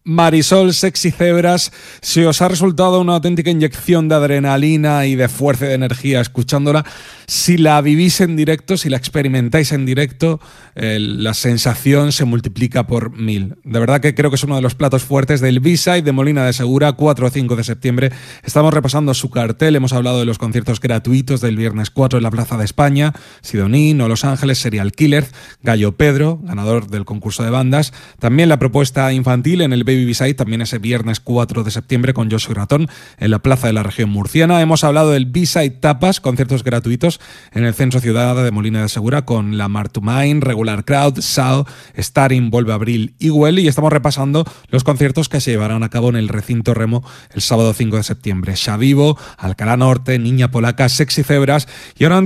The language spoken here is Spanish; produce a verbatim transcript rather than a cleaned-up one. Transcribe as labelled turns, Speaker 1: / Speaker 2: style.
Speaker 1: Marisol, Sexy Cebras, si os ha resultado una auténtica inyección de adrenalina y de fuerza y de energía escuchándola, si la vivís en directo, si la experimentáis en directo, eh, la sensación se multiplica por mil. De verdad que creo que es uno de los platos fuertes del B-Side de Molina de Segura, cuatro o cinco de septiembre. Estamos repasando su cartel, hemos hablado de los conciertos gratuitos del viernes cuatro en la Plaza de España, Sidoní, No Los Ángeles, Serial Killer, Gallo Pedro, ganador del concurso de bandas, también la propuesta infantil en el Baby B-Side, también ese viernes cuatro de septiembre con Josu Ratón en la Plaza de la Región Murciana. Hemos hablado del B-Side Tapas, conciertos gratuitos en el Centro Ciudad de Molina de Segura con La Mar to Mine, Regular Crowd, Sao, Starin, Vuelve Abril y Well, y estamos repasando los conciertos que se llevarán a cabo en el Recinto Remo el sábado cinco de septiembre. Xavivo, Alcalá Norte, Niña Polaca, Sexy Cebras y ahora